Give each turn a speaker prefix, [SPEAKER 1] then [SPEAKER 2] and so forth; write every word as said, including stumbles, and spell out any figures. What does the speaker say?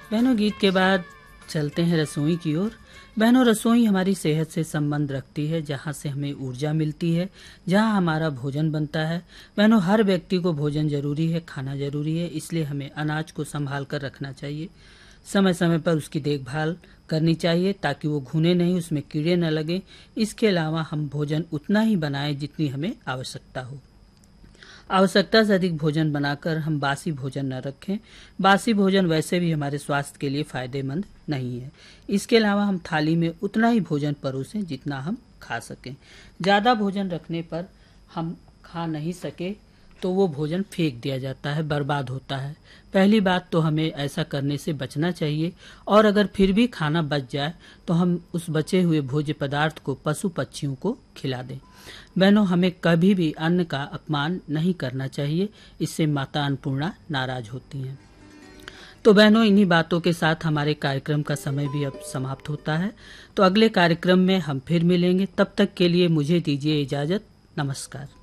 [SPEAKER 1] बहनों, गीत के बाद चलते हैं रसोई की ओर। बहनों, रसोई हमारी सेहत से संबंध रखती है, जहाँ से हमें ऊर्जा मिलती है, जहाँ हमारा भोजन बनता है। बहनों, हर व्यक्ति को भोजन जरूरी है, खाना जरूरी है, इसलिए हमें अनाज को संभाल कर रखना चाहिए। समय समय पर उसकी देखभाल करनी चाहिए ताकि वो घुने नहीं, उसमें कीड़े न लगे। इसके अलावा हम भोजन उतना ही बनाएं जितनी हमें आवश्यकता हो। आवश्यकता से अधिक भोजन बनाकर हम बासी भोजन न रखें। बासी भोजन वैसे भी हमारे स्वास्थ्य के लिए फायदेमंद नहीं है। इसके अलावा हम थाली में उतना ही भोजन परोसें जितना हम खा सकें। ज़्यादा भोजन रखने पर हम खा नहीं सके तो वो भोजन फेंक दिया जाता है, बर्बाद होता है। पहली बात तो हमें ऐसा करने से बचना चाहिए, और अगर फिर भी खाना बच जाए तो हम उस बचे हुए भोज्य पदार्थ को पशु पक्षियों को खिला दें। बहनों, हमें कभी भी अन्न का अपमान नहीं करना चाहिए, इससे माता अन्नपूर्णा नाराज होती हैं। तो बहनों, इन्हीं बातों के साथ हमारे कार्यक्रम का समय भी अब समाप्त होता है। तो अगले कार्यक्रम में हम फिर मिलेंगे, तब तक के लिए मुझे दीजिए इजाजत। नमस्कार।